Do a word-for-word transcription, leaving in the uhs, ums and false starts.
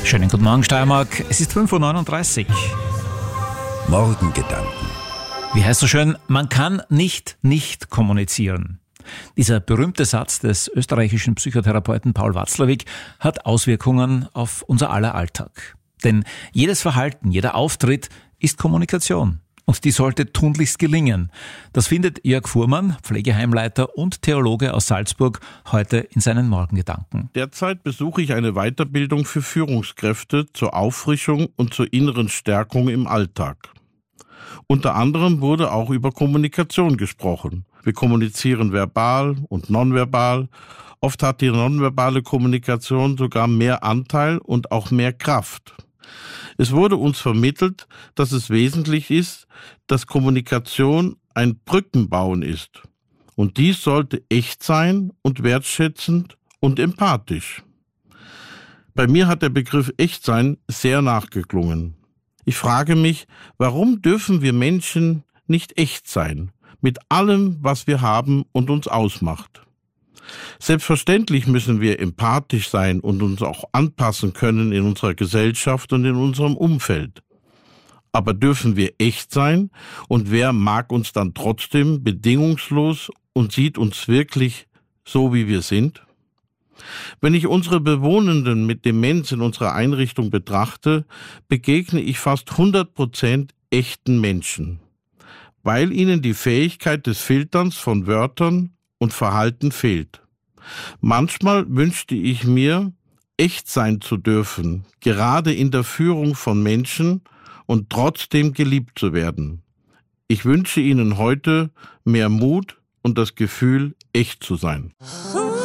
Schönen guten Morgen, Steiermark. Es ist fünf Uhr neununddreißig. Morgengedanken. Wie heißt so schön, man kann nicht nicht kommunizieren. Dieser berühmte Satz des österreichischen Psychotherapeuten Paul Watzlawick hat Auswirkungen auf unser aller Alltag. Denn jedes Verhalten, jeder Auftritt ist Kommunikation. Und die sollte tunlichst gelingen. Das findet Jörg Fuhrmann, Pflegeheimleiter und Theologe aus Salzburg, heute in seinen Morgengedanken. Derzeit besuche ich eine Weiterbildung für Führungskräfte zur Auffrischung und zur inneren Stärkung im Alltag. Unter anderem wurde auch über Kommunikation gesprochen. Wir kommunizieren verbal und nonverbal. Oft hat die nonverbale Kommunikation sogar mehr Anteil und auch mehr Kraft. Es wurde uns vermittelt, dass es wesentlich ist, dass Kommunikation ein Brückenbauen ist. Und dies sollte echt sein und wertschätzend und empathisch. Bei mir hat der Begriff Echtsein sehr nachgeklungen. Ich frage mich, warum dürfen wir Menschen nicht echt sein, mit allem, was wir haben und uns ausmacht? Selbstverständlich müssen wir empathisch sein und uns auch anpassen können in unserer Gesellschaft und in unserem Umfeld. Aber dürfen wir echt sein? Und wer mag uns dann trotzdem bedingungslos und sieht uns wirklich so, wie wir sind? Wenn ich unsere Bewohnenden mit Demenz in unserer Einrichtung betrachte, begegne ich fast hundert Prozent echten Menschen, weil ihnen die Fähigkeit des Filterns von Wörtern und Verhalten fehlt. Manchmal wünschte ich mir, echt sein zu dürfen, gerade in der Führung von Menschen und trotzdem geliebt zu werden. Ich wünsche Ihnen heute mehr Mut und das Gefühl, echt zu sein.